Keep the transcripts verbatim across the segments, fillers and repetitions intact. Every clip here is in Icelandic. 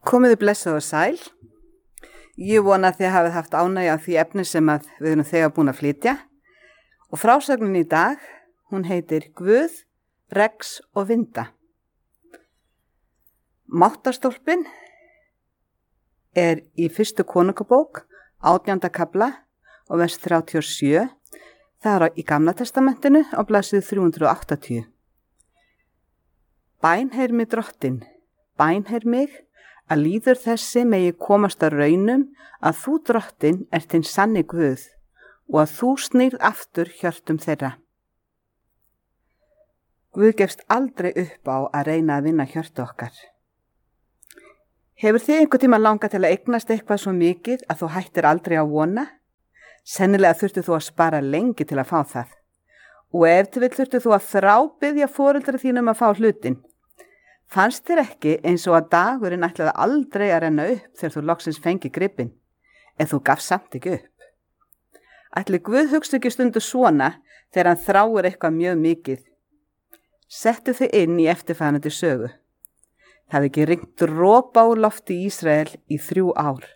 Komiði blessuð og sæl. Ég vona að þið hafið haft ánægju af því efni sem að við erum þegar búin að flytja. Og frásögnin í dag, hún heitir Guð, regs og vinda. Máttarstólpinn er í fyrstu konungabók, átjánda kafla og vers þrjátíu og sjö. Það er í Gamla testamentinu á blaðsíðu þrjú hundruð og áttatíu. Bænheyr mig drottin, bænheyr mig, að líður þessi megi komast að raunum að þú drottin ert þinn sanni Guð og að þú snýrð aftur hjörtum þeirra. Guð gefst aldrei upp á að reyna að vinna hjörtu okkar. Hefur þið einhver tíma langað til að eignast eitthvað svo mikið að þú hættir aldrei að vona? Sennilega þurftir þú að spara lengi til að fá það. Og ef til vill þurftir þú að þrábiðja foreldra þínum að fá hlutin. Fannst þér ekki eins og að dagurinn ætlaði aldrei að renna upp þegar þú loksins fengi gripinn, en þú gafst samt ekki upp? Ætli Guð hugsa ekki stundu svona þegar hann þráir eitthvað mjög mikið? Settu þig inn í eftirfarandi sögu. Það hefði ekki rignt dropa úr lofti í Ísrael í þrjú ár.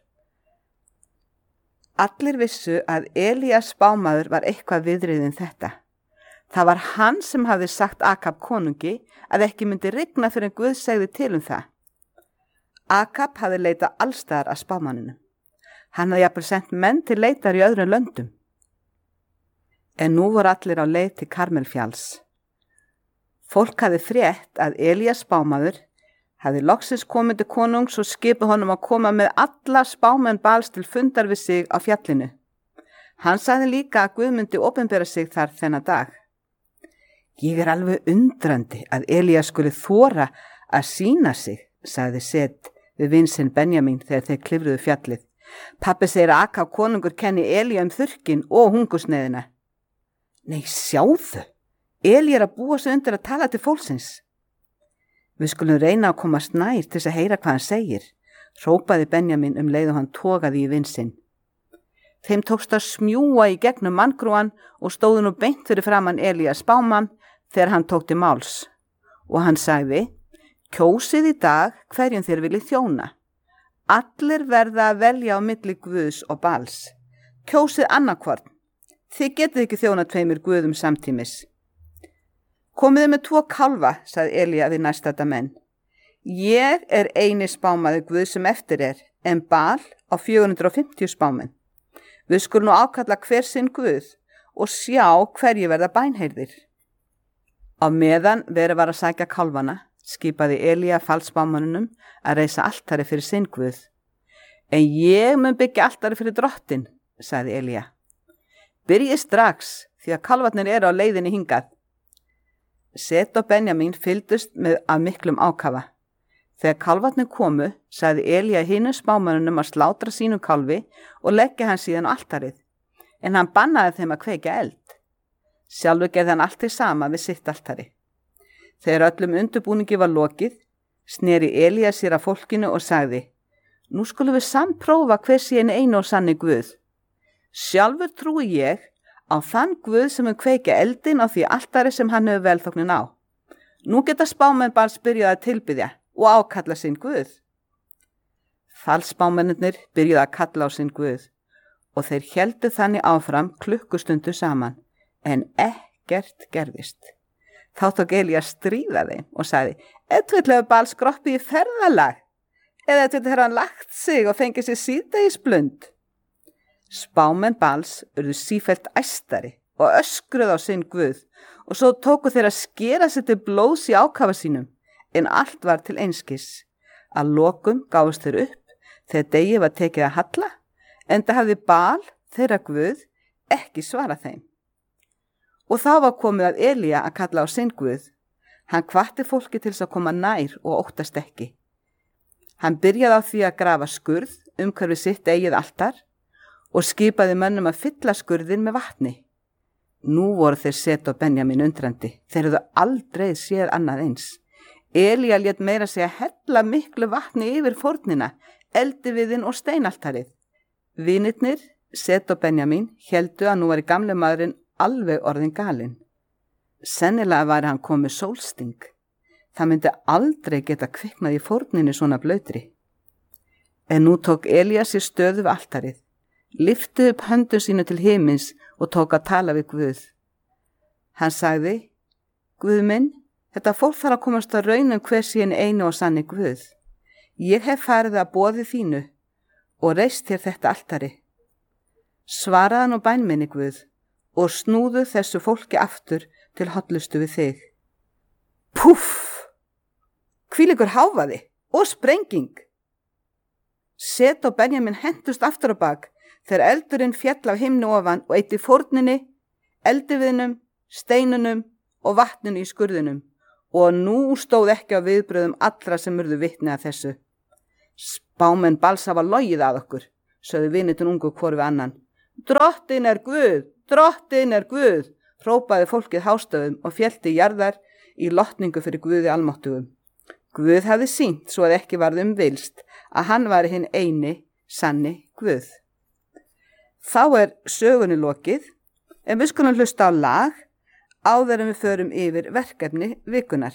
Allir vissu að Elías spámaður var eitthvað viðriðin þetta. Það var hann sem hafði sagt Akab konungi að ekki myndi rigna fyrir en Guð segði til um það. Akab hafði leitað allstaðar að spámaninu. Hann hafði jafnvel sendt menn til leitar í öðrum löndum. En nú voru allir á leið til Karmelfjalls. Fólk hafði frétt að Elías spámaður hafði loksins komið til konungs og skipað honum að koma með alla spámenn Bals til fundar við sig á fjallinu. Hann sagði líka að Guð myndi opinbera sig þar þennan dag. Ég er alveg undrandi að Elías skuli þora að sýna sig, sagði Set við vin sinn Benjamin þegar þeir klifruðu fjallið. Pabbi segir að Akab konungur kenni Elía um þurrkin og hungursneiðina. Nei, sjáðu, Elí er að búa sig undir að tala til fólksins. Við skulum reyna að komast nær til þess að heyra hvað hann segir, hrópaði Benjamin um leið og hann togaði í vin sinn. Þeim tókst að smjúa í gegnum manngrúan og stóðu nú beint fyrir framan Elías spámann þegar hann tók til máls. Og hann sagði, kjósið í dag hverjum þér viljið þjóna. Allir verða að velja á milli Guðs og Bals. Kjósið annarkvorn. Þið getið ekki þjóna tveimur Guðum samtímis. Komiði með tvo kálfa, sagði Elía við næstadda menn. Ég er eini spámaður Guð sem eftir er, en Bal á fjögur hundruð og fimmtíu spámenn. Við skulum nú ákalla hver sinn Guð og sjá hverju verða bænheyrðir. Á meðan verið var að sækja kálfana, skipaði Elía falsspámanninum að reisa altari fyrir sinn Guð. En ég mun byggja altari fyrir drottin, sagði Elía. Byrjið strax, því að kálfarnir eru á leiðinni hingað. Set og Benjamin fylgdust með af miklum ákafa. Þegar kálfarnir komu, sagði Elía hinum spámanninum að slátra sínum kálfi og leggja hann síðan á altarið, en hann bannaði þeim að kveikja eld. Sjálfur gerði hann allt í sama við sitt altari. Þegar öllum undirbúningi var lokið, sneri Elía sér að fólkinu og sagði, nú skulum við samprófa hver sé einu einu og sanni Guð. Sjálfur trúi ég á þann Guð sem mun kveikja eldin á því altari sem hann hefur velþóknin á. Nú geta spámenn Bals byrjað að tilbiðja og ákalla sinn Guð. Falsspámennirnir byrjuðu að kalla á sinn Guð og þeir héldu þannig áfram klukkustundu saman, en ekkert gerðist. Þá tók Elía stríða þeim og sagði, ef þú hefur Bals skroppið í ferðalag, eða ef þú hefur hann lagt sig og fengið sér síðdegisblund. Spámenn Bals urðu sífellt æstari og öskruðu á sinn Guð og svo tóku þeir að skera sér til blóðs í ákafa sínum, en allt var til einskis. Að lokum gáfust þeir upp þegar degi var tekið að halla, enda hafði Bal, þeirra Guð, ekki svarað þeim. Og þá var komið að Elía að kalla á sinn Guð. Hann hvatti fólki til þess að koma nær og óttast ekki. Hann byrjaði á því að grafa skurð umhverfis sitt eigið altar og skipaði mönnum að fylla skurðin með vatni. Nú voru þeir Set og Benjamin undrandi. Þeir hefðu aldrei séð annað eins. Elía lét meira segja hella miklu vatni yfir fórnina, eldiviðinn og steinaltarið. Vinirnir, Set og Benjamin, héldu að nú var í gamle maðurinn alveg orðin galinn. Sennilega væri hann komið sólsting. Það myndi aldrei geta kviknað í fórninu svona blöytri. En nú tók Elías sér stöðu við altarið, lyfti upp höndum sínu til himins og tók að tala við Guð. Hann sagði, Guð minn, þetta fólk þarf að komast að raunum hver sín einu og sanni Guð. Ég hef farið að boði þínu og reist þér þetta altari. Svaraði nú bæn minni Guð og snúðu þessu fólki aftur til hollustu við þig. Púff! Hvílíkur hávaði og sprenging! Set og Benjamin hentust aftur á bak þegar eldurinn fjall af himnu ofan og eitti fórninni, eldiviðnum, steinunum og vatninu í skurðinum og nú stóð ekki á viðbröðum allra sem urðu vitni að þessu. Spámenn Bals hafa logið að okkur, sögðu vinitun ungu hvor við annan. Drottin er Guð, drottin er Guð, hrópaði fólkið hástöfum og félti jarðar í lotningu fyrir Guði almáttugum. Guð hafði sýnt svo að ekki varð um vilst að hann var hinn eini sanni Guð. Þá er sögunni lokið, en við skulum hlusta á lag áður en við förum yfir verkefni vikunar.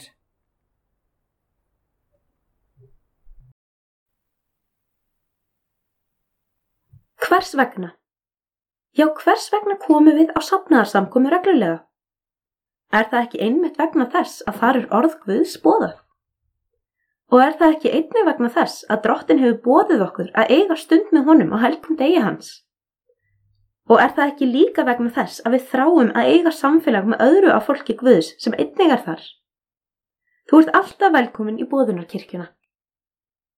Hvers vegna? Já, hvers vegna komum við á safnaðarsamkomu reglulega? Er það ekki einmitt vegna þess að þar er orð Guðs boðað? Og er það ekki einnig vegna þess að Drottinn hefur boðið okkur að eiga stund með honum á helgum degi hans? Og er það ekki líka vegna þess að við þráum að eiga samfélag með öðru af fólki Guðs sem einnig er þar? Þú ert alltaf velkomin í boðunarkirkjuna.